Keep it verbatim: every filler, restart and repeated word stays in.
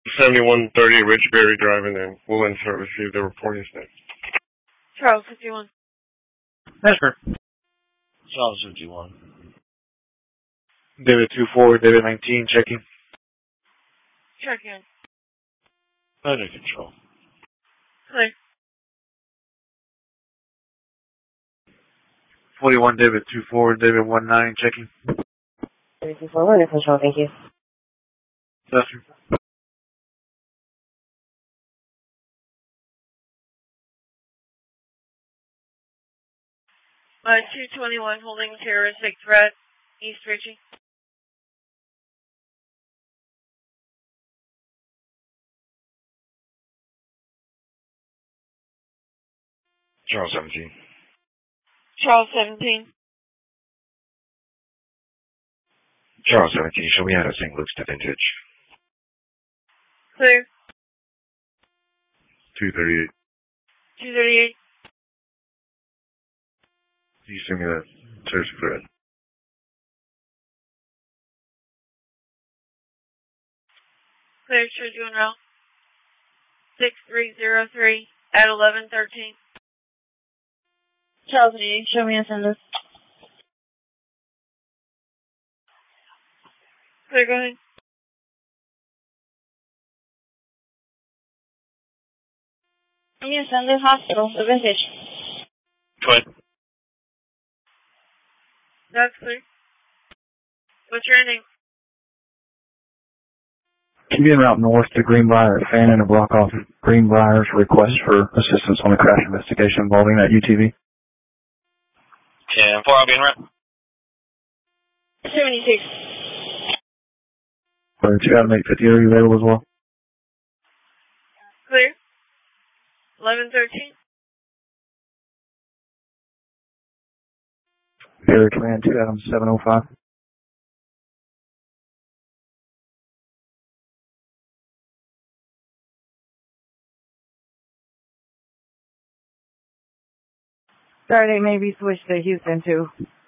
seventy-one thirty Ridgeberry Drive, and then we'll insert receive the report instead. Charles fifty-one. That's her. Charles fifty-one. David two four, David nineteen, checking. Checking. Under control. Clear. forty-one, David two four, David one nine, checking. David two four, under control, thank you. That's her. Uh, two twenty-one, holding terroristic threat, East Ritchie. Charles seventeen. Charles seventeen. Charles seventeen, show me how to Saint Luke's to Vintage. Clear. two thirty-eight. two thirty-eight. You send me that search thread. Clear, should you en route. six three zero three at eleven thirteen. Charles eighty, show me and send us. Clear, go ahead. Yes, send this hospital, the Vintage. Go ahead. That's clear. What's your name? Can you be en route north to Greenbrier at Fannin and block off Greenbrier's request for assistance on a crash investigation involving that U T V? ten four, I'll be en route. seventy-six. Or two out of eight fifty, are you available as well? Clear. eleven thirteen. Area Command two Adam seven oh five. Sorry, they may be switched to Houston too.